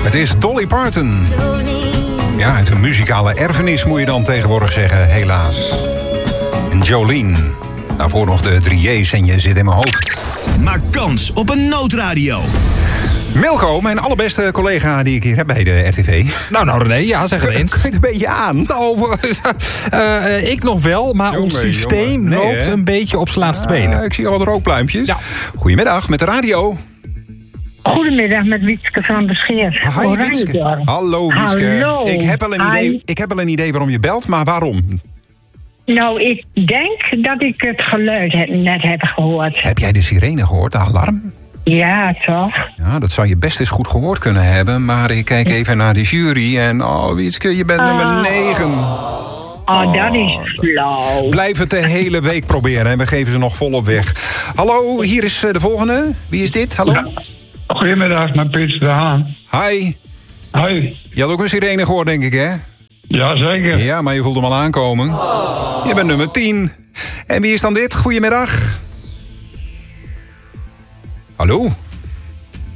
Het is Dolly Parton. Ja, uit een muzikale erfenis moet je dan tegenwoordig zeggen, helaas. En Jolene. Daarvoor nog de 3 J's en je zit in mijn hoofd. Maak kans op een noodradio. Milko, mijn allerbeste collega die ik hier heb bij de RTV. Nou René, ja, zeg het eens. Kun je het een beetje aan? Nou, ik nog wel, maar ons systeem loopt een beetje op zijn laatste benen. Ik zie al wat rookpluimpjes. Ja. Goedemiddag, met de radio. Goedemiddag, met Wietske van der Scheer. Hi, Wietske. Hallo, Wietske. Hallo. Ik heb wel een idee waarom je belt, maar waarom? Nou, ik denk dat ik het geluid net heb gehoord. Heb jij de sirene gehoord, de alarm? Ja, toch? Ja, dat zou je best eens goed gehoord kunnen hebben. Maar ik kijk even naar de jury en... Oh, Wietske, je bent nummer 9. Oh, dat is flauw. Blijf het de hele week proberen en we geven ze nog volop weg. Hallo, hier is de volgende. Wie is dit? Hallo? Ja. Goedemiddag, met Peter de Haan. Hi. Hoi. Je had ook een sirene gehoord, denk ik, hè? Jazeker. Ja, maar je voelt hem al aankomen. Je bent nummer 10. En wie is dan dit? Goedemiddag. Hallo?